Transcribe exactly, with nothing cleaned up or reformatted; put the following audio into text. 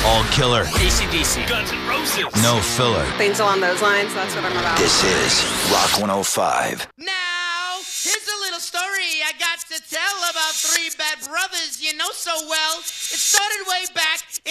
All killer. A C D C. Guns N' Roses. No filler. Things along those lines, that's what I'm about. This is Rock one oh five. Now, here's a little story I got to tell about three bad brothers you know so well. It started way back